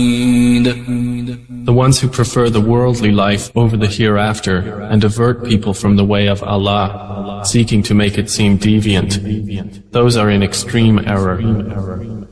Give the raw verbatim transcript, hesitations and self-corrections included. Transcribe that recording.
The ones who prefer the worldly life over the hereafter and avert people from the way of Allah, seeking to make it seem deviant, those are in extreme error.